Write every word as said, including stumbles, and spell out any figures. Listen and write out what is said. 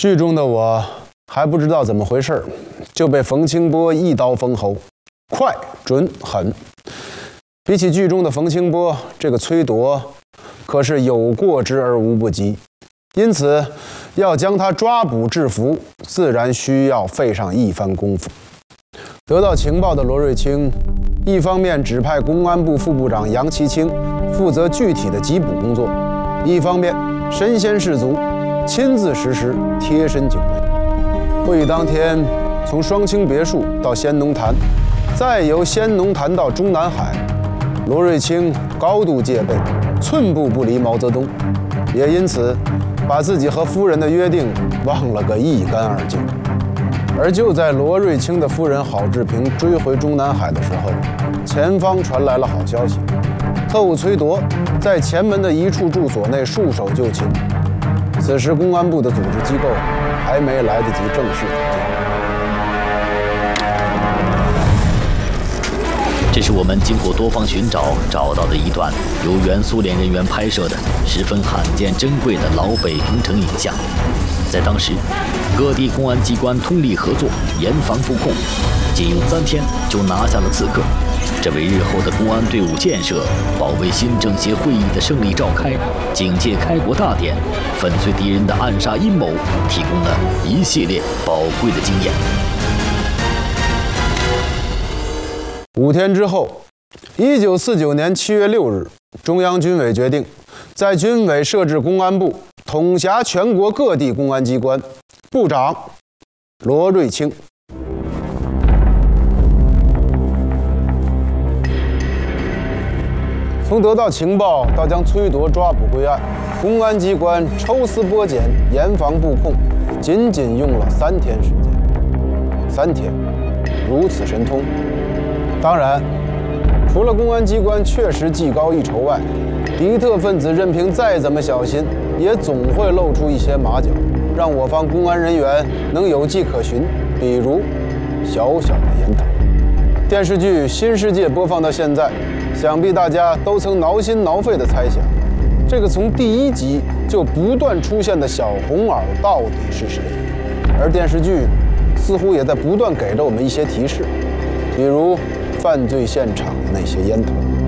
剧中的我还不知道怎么回事，就被冯清波一刀封喉，快、准、狠。比起剧中的冯清波，这个崔铎可是有过之而无不及。因此，要将他抓捕制服，自然需要费上一番功夫。得到情报的罗瑞卿，一方面指派公安部副部长杨其清负责具体的缉捕工作，一方面身先士卒，亲自实施贴身警卫。会议当天，从双清别墅到仙农坛，再由仙农坛到中南海，罗瑞卿高度戒备，寸步不离毛泽东，也因此把自己和夫人的约定忘了个一干二净。而就在罗瑞卿的夫人郝志平追回中南海的时候，前方传来了好消息：特务崔铎在前门的一处住所内束手就擒。此时，公安部的组织机构还没来得及正式组建。 这是我们经过多方寻找找到的一段由原苏联人员拍摄的十分罕见珍贵的老北平城影像。在当时，各地公安机关通力合作，严防不控，仅用三天就拿下了刺客，这为日后的公安队伍建设、保卫新政协会议的胜利召开、警戒开国大典、粉碎敌人的暗杀阴谋提供了一系列宝贵的经验。 五天之后，一九四九年七月六日，中央军委决定，在军委设置公安部，统辖全国各地公安机关，部长罗瑞卿。从得到情报到将崔铎抓捕归案，公安机关抽丝剥茧、严防布控，仅仅用了三天时间。三天，如此神通。当然，除了公安机关确实技高一筹外，敌特分子任凭再怎么小心，也总会露出一些马脚，让我方公安人员能有迹可循。比如小小的烟头。电视剧《新世界》播放到现在，想必大家都曾挠心挠肺地猜想，这个从第一集就不断出现的小红袄到底是谁？而电视剧似乎也在不断给着我们一些提示，比如犯罪现场的那些烟头。